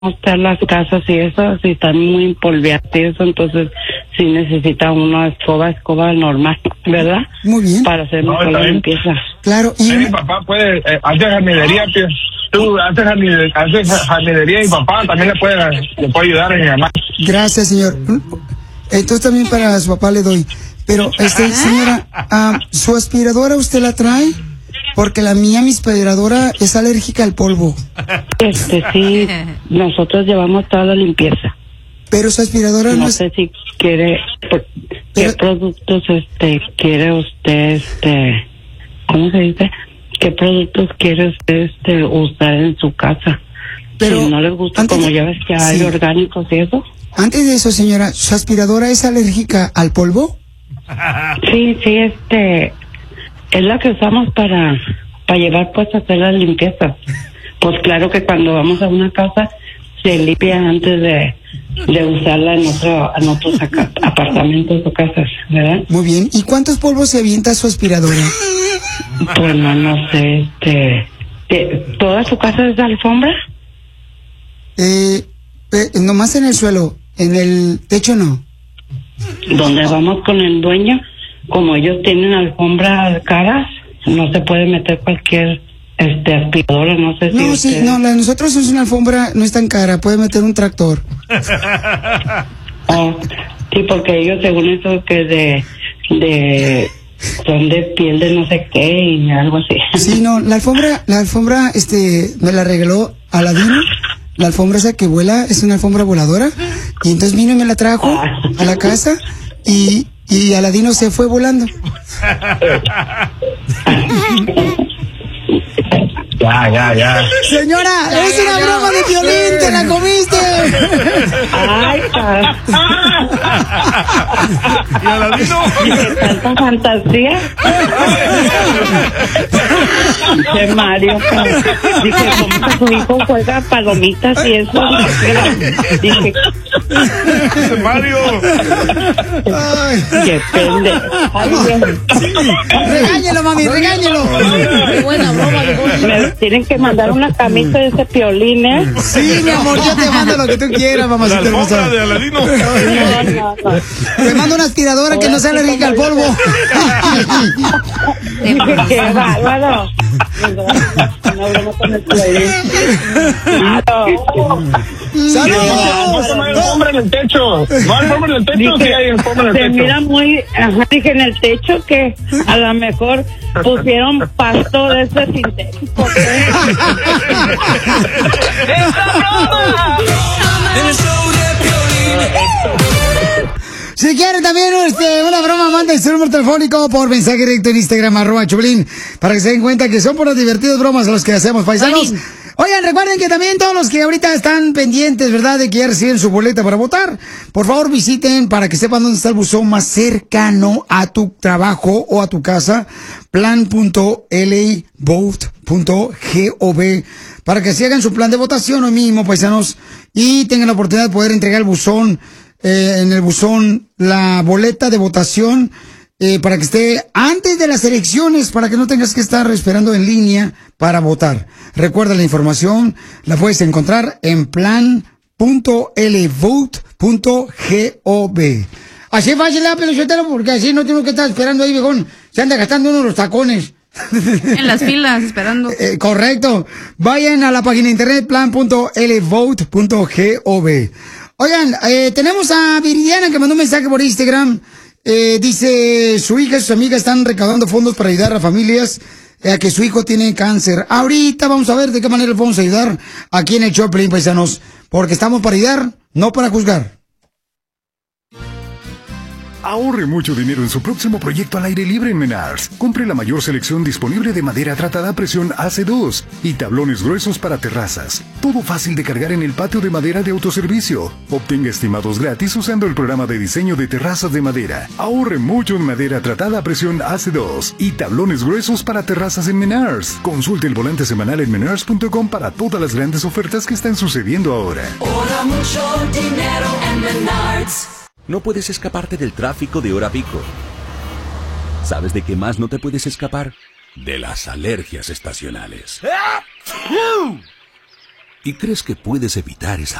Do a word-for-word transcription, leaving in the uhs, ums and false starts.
estar las casas y eso, si están muy empolvadas y eso, entonces sí necesita una escoba, escoba normal, ¿verdad? Muy bien. Para hacer No, mejor la limpieza. Claro, y... Sí, mi papá puede, eh, hace jardinería, tío. Tú haces jardinería, haces jardinería y papá también le puede, le puede ayudar a mi mamá. Gracias, señor. Entonces también para su papá le doy. Pero, este, señora, uh, ¿su aspiradora usted la trae? Porque la mía, mi aspiradora, es alérgica al polvo. Este, sí, nosotros llevamos toda la limpieza. Pero su aspiradora no, No es... sé si quiere, ¿qué Pero- productos, este, quiere usted, este, ¿cómo se dice? ¿Qué productos quiere usted, este, usar en su casa? Pero si no les gusta, antes como de- ya ves que hay sí. orgánicos y eso. Antes de eso, señora, ¿su aspiradora es alérgica al polvo? Sí, sí, este, es la que usamos para, para llevar pues a hacer la limpieza. Pues claro que cuando vamos a una casa se limpia antes de, de usarla en otro, en otros acá- apartamentos o casas, ¿verdad? Muy bien. ¿Y cuántos polvos se avienta su aspiradora? Pues no, no sé, este, ¿te- ¿toda su casa es de alfombra? Eh, eh, nomás en el suelo, en el techo no. Donde vamos con el dueño, como ellos tienen alfombra caras, no se puede meter cualquier este aspiradora, no sé si No, sí, usted- no, la de nosotros es una alfombra, no es tan cara, puede meter un tractor. Oh, sí, porque ellos según eso que de, de, son de piel de no sé qué y algo así. Sí, no, la alfombra, la alfombra, este, me la regaló Aladino. La alfombra esa que vuela es una alfombra voladora. Y entonces vino y me la trajo a la casa y, y Aladino se fue volando. Ya, ya, ya. Señora, es una broma de violín, te la comiste. Ay, ca- ¿Y Aladino? ¿qué tanta fantasía? Dice Mario, ca- dije, ¿cómo que su hijo juega palomitas y eso? Dije, Dice Mario. Ay, qué pende. Ay, Dios. regáñelo, mami, regáñelo. Qué buena broma, dijo. Me tienen que mandar una camisa de ese piolín, ¿eh? Sí, mi amor, yo te mando lo que tú quieras, La mamacita alfombra hermosa. de Aladino. No, no, no. Te mando una aspiradora que no sea alérgica al polvo. Dije, qué bárbaro. No hablamos con el piolín. Claro. No, ¡Saludos! no hay alfombra en el techo. No hay alfombra en el techo, sí hay alfombra en se el mira techo. muy, ajá, dije en el techo que a lo mejor pusieron pasto de ese sintético. ¿eh? Si quieren también este, una broma, manda su número telefónico por mensaje directo en Instagram, arroba Choplin, para que se den cuenta que son por las divertidas bromas los que hacemos, paisanos. Oigan, recuerden que también todos los que ahorita están pendientes, ¿verdad?, de que ya reciben su boleta para votar, por favor visiten para que sepan dónde está el buzón más cercano a tu trabajo o a tu casa, plan punto l vote punto gov, para que se hagan su plan de votación hoy mismo, paisanos, y tengan la oportunidad de poder entregar el buzón, eh, en el buzón, la boleta de votación, eh, para que esté antes de las elecciones, para que no tengas que estar esperando en línea para votar. Recuerda, la información la puedes encontrar en plan punto l vote punto gov. Así es fácil, ¿eh, Pelizotero? Porque así no tengo que estar esperando ahí, viejón. Se anda gastando uno los tacones. En las filas, esperando. Eh, correcto. Vayan a la página de internet plan punto l vote punto gov. Oigan, eh, tenemos a Viridiana que mandó un mensaje por Instagram. Eh, dice, su hija y sus amigas están recaudando fondos para ayudar a familias eh, a que su hijo tiene cáncer. Ahorita vamos a ver de qué manera le podemos ayudar aquí en el Choplin, paisanos, porque estamos para ayudar, no para juzgar. Ahorre mucho dinero en su próximo proyecto al aire libre en Menards. Compre la mayor selección disponible de madera tratada a presión A C dos y tablones gruesos para terrazas. Todo fácil de cargar en el patio de madera de autoservicio. Obtenga estimados gratis usando el programa de diseño de terrazas de madera. Ahorre mucho en madera tratada a presión A C dos y tablones gruesos para terrazas en Menards. Consulte el volante semanal en menards punto com para todas las grandes ofertas que están sucediendo ahora. Ahorra mucho dinero en Menards. No puedes escaparte del tráfico de hora pico. ¿Sabes de qué más no te puedes escapar? De las alergias estacionales. y crees que puedes evitar esa